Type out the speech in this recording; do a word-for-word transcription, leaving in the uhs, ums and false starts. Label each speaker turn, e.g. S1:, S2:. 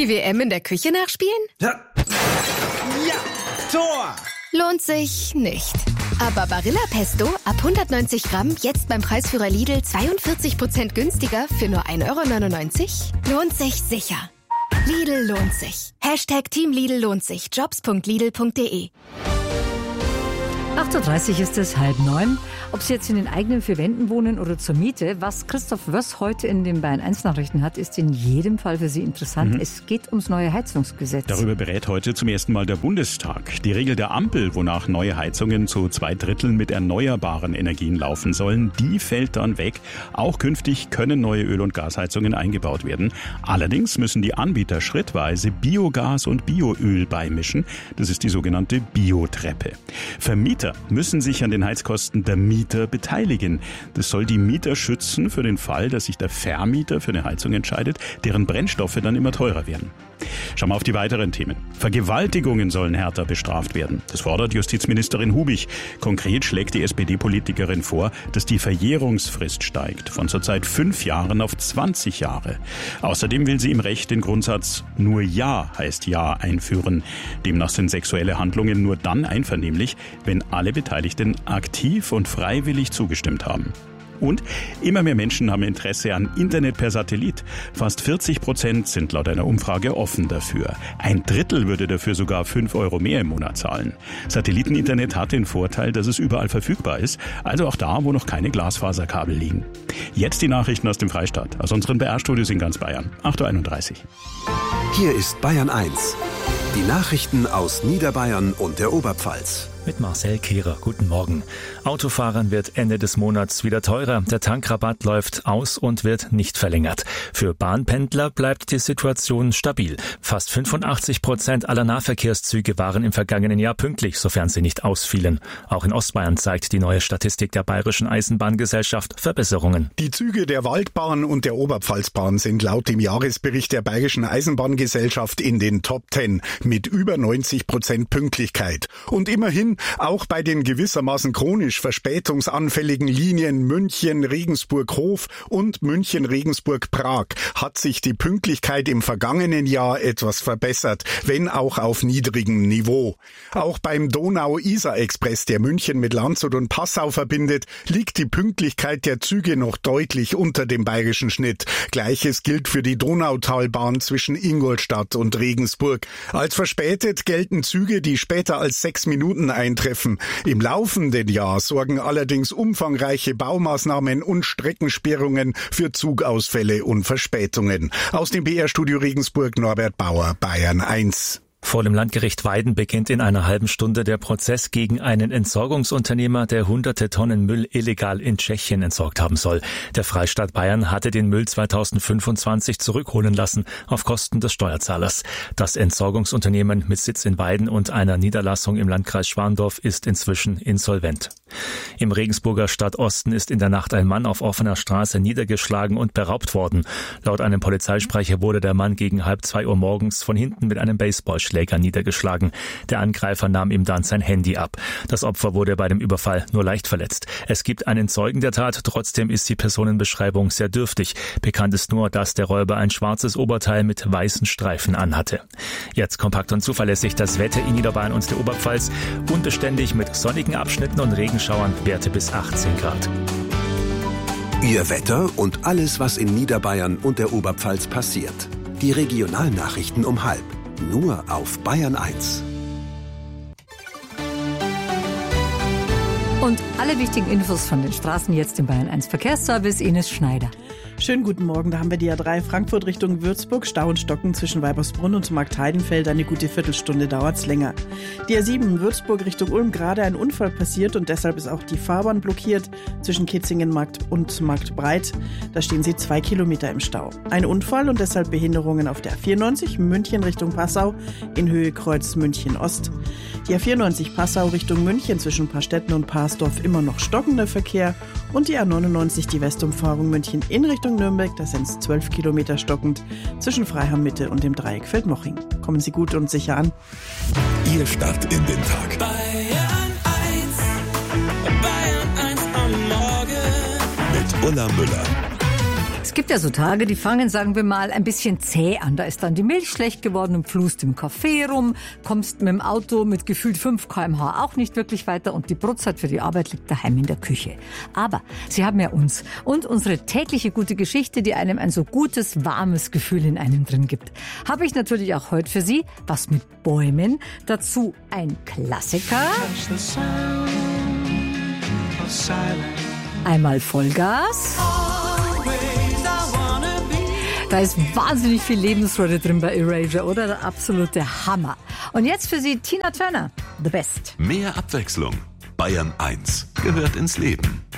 S1: Die W M in der Küche nachspielen?
S2: Ja, ja, Tor!
S1: Lohnt sich nicht. Aber Barilla Pesto ab hundertneunzig Gramm jetzt beim Preisführer Lidl zweiundvierzig Prozent günstiger für nur ein Euro neunundneunzig? Lohnt sich sicher. Lidl lohnt sich. Hashtag Team Lidl lohnt sich. Jobs punkt lidl punkt de.
S3: acht Uhr dreißig ist es, halb neun. Ob Sie jetzt in den eigenen vier Wänden wohnen oder zur Miete, was Christoph Wöss heute in den Bayern eins Nachrichten hat, ist in jedem Fall für Sie interessant. Mhm. Es geht ums neue Heizungsgesetz.
S4: Darüber berät heute zum ersten Mal der Bundestag. Die Regel der Ampel, wonach neue Heizungen zu zwei Dritteln mit erneuerbaren Energien laufen sollen, die fällt dann weg. Auch künftig können neue Öl- und Gasheizungen eingebaut werden. Allerdings müssen die Anbieter schrittweise Biogas und Bioöl beimischen. Das ist die sogenannte Biotreppe. Vermieter müssen sich an den Heizkosten der Mieter beteiligen. Das soll die Mieter schützen für den Fall, dass sich der Vermieter für eine Heizung entscheidet, deren Brennstoffe dann immer teurer werden. Schauen wir auf die weiteren Themen. Vergewaltigungen sollen härter bestraft werden. Das fordert Justizministerin Hubich. Konkret schlägt die S P D-Politikerin vor, dass die Verjährungsfrist steigt, von zurzeit fünf Jahren auf zwanzig Jahre. Außerdem will sie im Recht den Grundsatz nur Ja heißt Ja einführen. Demnach sind sexuelle Handlungen nur dann einvernehmlich, wenn alle Beteiligten aktiv und freiwillig zugestimmt haben. Und immer mehr Menschen haben Interesse an Internet per Satellit. Fast vierzig Prozent sind laut einer Umfrage offen dafür. Ein Drittel würde dafür sogar fünf Euro mehr im Monat zahlen. Satelliteninternet hat den Vorteil, dass es überall verfügbar ist, also auch da, wo noch keine Glasfaserkabel liegen. Jetzt die Nachrichten aus dem Freistaat, aus unseren B R-Studios in ganz Bayern. acht Uhr einunddreißig.
S5: Hier ist Bayern eins. Die Nachrichten aus Niederbayern und der Oberpfalz.
S6: Mit Marcel Kehrer. Guten Morgen. Autofahren wird Ende des Monats wieder teurer. Der Tankrabatt läuft aus und wird nicht verlängert. Für Bahnpendler bleibt die Situation stabil. Fast fünfundachtzig Prozent aller Nahverkehrszüge waren im vergangenen Jahr pünktlich, sofern sie nicht ausfielen. Auch in Ostbayern zeigt die neue Statistik der Bayerischen Eisenbahngesellschaft Verbesserungen.
S7: Die Züge der Waldbahn und der Oberpfalzbahn sind laut dem Jahresbericht der Bayerischen Eisenbahngesellschaft in den Top Ten mit über neunzig Prozent Pünktlichkeit. Und immerhin auch bei den gewissermaßen chronisch verspätungsanfälligen Linien München-Regensburg-Hof und München-Regensburg-Prag hat sich die Pünktlichkeit im vergangenen Jahr etwas verbessert, wenn auch auf niedrigem Niveau. Auch beim Donau-Isar-Express, der München mit Landshut und Passau verbindet, liegt die Pünktlichkeit der Züge noch deutlich unter dem bayerischen Schnitt. Gleiches gilt für die Donautalbahn zwischen Ingolstadt und Regensburg. Als verspätet gelten Züge, die später als sechs Minuten eintreffen. Im laufenden Jahr sorgen allerdings umfangreiche Baumaßnahmen und Streckensperrungen für Zugausfälle und Verspätungen. Aus dem B R-Studio Regensburg Norbert Bauer, Bayern eins.
S6: Vor dem Landgericht Weiden beginnt in einer halben Stunde der Prozess gegen einen Entsorgungsunternehmer, der hunderte Tonnen Müll illegal in Tschechien entsorgt haben soll. Der Freistaat Bayern hatte den Müll zweitausendfünfundzwanzig zurückholen lassen, auf Kosten des Steuerzahlers. Das Entsorgungsunternehmen mit Sitz in Weiden und einer Niederlassung im Landkreis Schwandorf ist inzwischen insolvent. Im Regensburger Stadtosten ist in der Nacht ein Mann auf offener Straße niedergeschlagen und beraubt worden. Laut einem Polizeisprecher wurde der Mann gegen halb zwei Uhr morgens von hinten mit einem Baseballschläger niedergeschlagen. Der Angreifer nahm ihm dann sein Handy ab. Das Opfer wurde bei dem Überfall nur leicht verletzt. Es gibt einen Zeugen der Tat, trotzdem ist die Personenbeschreibung sehr dürftig. Bekannt ist nur, dass der Räuber ein schwarzes Oberteil mit weißen Streifen anhatte. Jetzt kompakt und zuverlässig das Wetter in Niederbayern und der Oberpfalz. Unbeständig mit sonnigen Abschnitten und Regenschauern, Werte bis achtzehn Grad.
S5: Ihr Wetter und alles, was in Niederbayern und der Oberpfalz passiert. Die Regionalnachrichten um halb. Nur auf Bayern eins.
S3: Und alle wichtigen Infos von den Straßen jetzt im Bayern eins Verkehrsservice, Ines Schneider.
S8: Schönen guten Morgen, da haben wir die A drei Frankfurt Richtung Würzburg, Stau und Stocken zwischen Weibersbrunn und Marktheidenfeld, eine gute Viertelstunde dauert's länger. Die A sieben Würzburg Richtung Ulm, gerade ein Unfall passiert und deshalb ist auch die Fahrbahn blockiert zwischen Kitzingen und Marktbreit. Da stehen sie zwei Kilometer im Stau. Ein Unfall und deshalb Behinderungen auf der A vierundneunzig München Richtung Passau in Höhe Kreuz München Ost. Die A vierundneunzig Passau Richtung München zwischen Paarstetten und Parsdorf immer noch stockender Verkehr und die A neunundneunzig die Westumfahrung München in Richtung Nürnberg, da sind es zwölf Kilometer stockend zwischen Freiham Mitte und dem Dreieck Feldmoching. Kommen Sie gut und sicher an.
S9: Ihr Start in den Tag.
S10: Bayern eins, Bayern eins am Morgen.
S9: Mit Ulla Müller.
S3: Es gibt ja so Tage, die fangen, sagen wir mal, ein bisschen zäh an. Da ist dann die Milch schlecht geworden und flust im Café rum, kommst mit dem Auto mit gefühlt fünf Kilometer pro Stunde auch nicht wirklich weiter und die Brotzeit für die Arbeit liegt daheim in der Küche. Aber Sie haben ja uns und unsere tägliche gute Geschichte, die einem ein so gutes, warmes Gefühl in einem drin gibt. Habe ich natürlich auch heute für Sie was mit Bäumen, dazu ein Klassiker. Einmal Vollgas. Da ist wahnsinnig viel Lebensfreude drin bei Erasure, oder? Der absolute Hammer. Und jetzt für Sie Tina Turner, The Best.
S9: Mehr Abwechslung. Bayern eins gehört ins Leben.